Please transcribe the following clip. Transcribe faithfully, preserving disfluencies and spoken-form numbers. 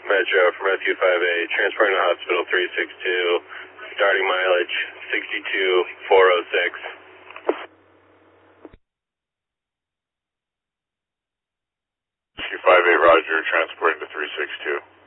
Metro from Rescue five eight, transporting to hospital three six two, starting mileage sixty-two four oh six. Rescue five eight, Roger, transporting to three six two.